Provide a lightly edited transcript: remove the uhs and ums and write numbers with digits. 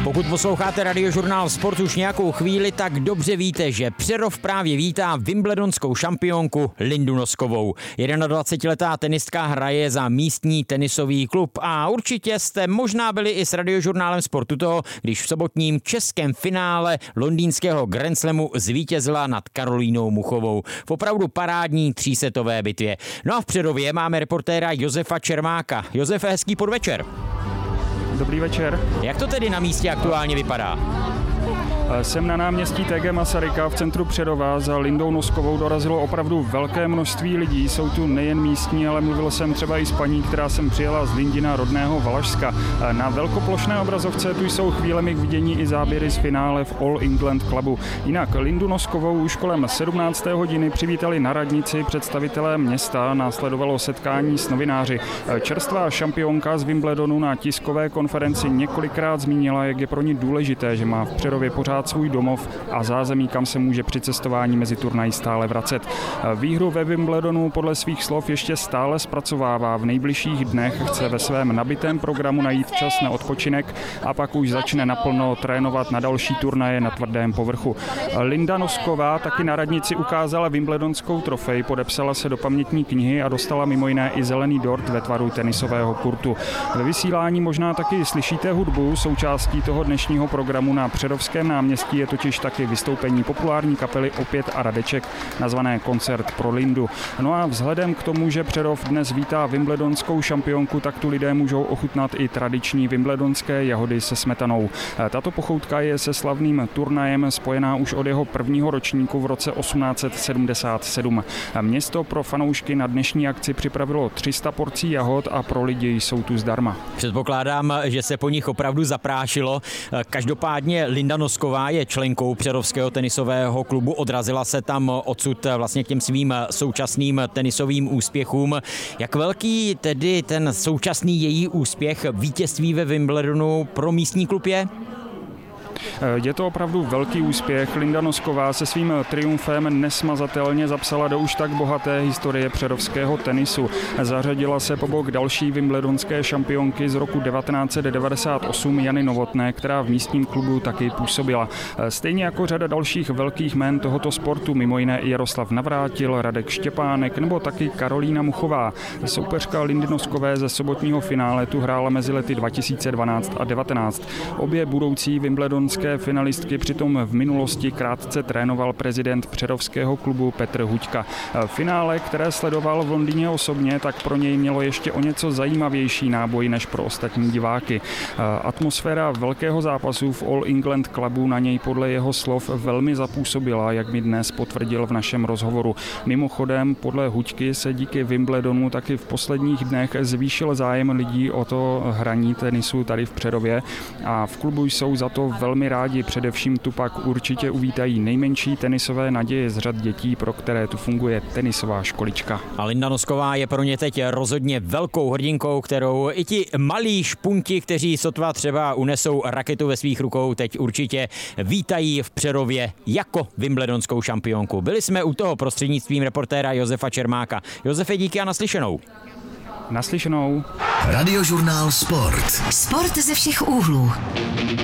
Pokud posloucháte Radiožurnál Sport už nějakou chvíli, tak dobře víte, že Přerov právě vítá wimbledonskou šampionku Lindu Noskovou. 21letá tenistka hraje za místní tenisový klub a určitě jste možná byli i s Radiožurnálem Sportu toho, když v sobotním českém finále londýnského Grand Slamu zvítězila nad Karolínou Muchovou v opravdu parádní třísetové bitvě. No a v Přerově máme reportéra Josefa Čermáka. Josefe, hezký podvečer. Dobrý večer. Jak to tedy na místě aktuálně vypadá? Jsem na náměstí TG Masaryka v centru Přerova. Za Lindou Noskovou dorazilo opravdu velké množství lidí. Jsou tu nejen místní, ale mluvil jsem třeba i s paní, která sem přijela z Lindina rodného Valašska. Na velkoplošné obrazovce tu jsou chvílemi k vidění i záběry z finále v All England Clubu. Jinak Lindu Noskovou už kolem 17. hodiny přivítali na radnici představitelé města. Následovalo setkání s novináři. Čerstvá šampionka z Wimbledonu na tiskové konferenci několikrát zmínila, jak je pro ní důležité, že má v Přerově pořád svůj domov a zázemí, kam se může při cestování mezi turnají stále vracet. Výhru ve Wimbledonu podle svých slov ještě stále zpracovává. V nejbližších dnech chce ve svém nabitém programu najít čas na odpočinek a pak už začne naplno trénovat na další turnaje na tvrdém povrchu. Linda Nosková taky na radnici ukázala wimbledonskou trofej, podepsala se do pamětní knihy a dostala mimo jiné i zelený dort ve tvaru tenisového kurtu. Ve vysílání možná taky slyšíte hudbu. Součástí toho dnešního programu na Přerovském náměstí je totiž taky vystoupení populární kapely Opět a Radeček, nazvané Koncert pro Lindu. No a vzhledem k tomu, že Přerov dnes vítá wimbledonskou šampionku, tak tu lidé můžou ochutnat i tradiční wimbledonské jahody se smetanou. Tato pochoutka je se slavným turnajem spojená už od jeho prvního ročníku v roce 1877. Město pro fanoušky na dnešní akci připravilo 300 porcí jahod a pro lidi jsou tu zdarma. Předpokládám, že se po nich opravdu zaprášilo. Každopádně Linda Nosková je členkou Přerovského tenisového klubu, odrazila se tam odsud vlastně k těm svým současným tenisovým úspěchům. Jak velký tedy ten současný její úspěch, vítězství ve Wimbledonu pro místní klub je? Je to opravdu velký úspěch. Linda Nosková se svým triumfem nesmazatelně zapsala do už tak bohaté historie přerovského tenisu. Zařadila se po bok další wimbledonské šampionky z roku 1998 Jany Novotné, která v místním klubu taky působila. Stejně jako řada dalších velkých jmén tohoto sportu, mimo jiné i Jaroslav Navrátil, Radek Štěpánek nebo taky Karolína Muchová. Soupeřka Lindy Noskové ze sobotního finále tu hrála mezi lety 2012 a 2019. Obě budoucí wimbledonské finalistky přitom v minulosti krátce trénoval prezident přerovského klubu Petr Huďka. Finále, které sledoval v Londýně osobně, tak pro něj mělo ještě o něco zajímavější náboj než pro ostatní diváky. Atmosféra velkého zápasu v All England Clubu na něj podle jeho slov velmi zapůsobila, jak mi dnes potvrdil v našem rozhovoru. Mimochodem, podle Huďky se díky Wimbledonu taky v posledních dnech zvýšil zájem lidí o to hraní tenisu tady v Přerově a v klubu jsou za to velmi rádi, především tu pak určitě uvítají nejmenší tenisové naděje z řad dětí, pro které tu funguje tenisová školička. A Linda Nosková je pro ně teď rozhodně velkou hrdinkou, kterou i ti malí špunti, kteří sotva třeba unesou raketu ve svých rukou, teď určitě vítají v Přerově jako wimbledonskou šampionku. Byli jsme u toho prostřednictvím reportéra Josefa Čermáka. Josefe, díky a naslyšenou. Naslyšenou. Radiožurnál Sport. Sport ze všech úhlů.